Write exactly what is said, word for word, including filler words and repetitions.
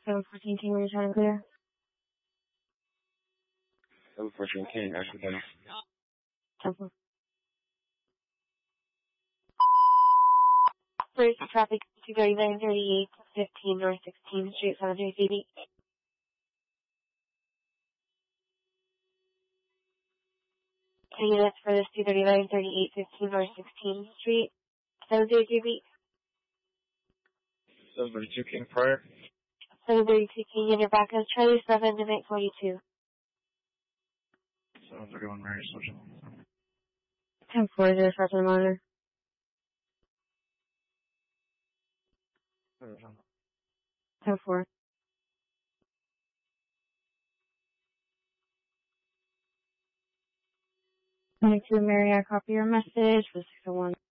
seven fourteen King, we're trying to clear. seven fourteen King, actually, then. ten four. First traffic two thirty-nine thirty-eight fifteen North sixteenth Street, seven three C B. Ten units for this two thirty-nine thirty-eight fifteen North sixteenth Street, seven three C B. seven thirty-two King prior. seven thirty-two King, and your back is Charlie seven to make forty-two. seven thirty-one Mary, social. ten four, zero, start the monitor. ten four. ninety-two Mary, I copy your message for six oh one.